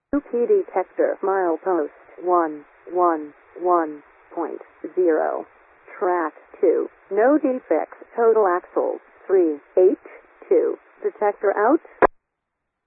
Key detector milepost 111.0. Track 2. No defects. Total axles 382. Detector out.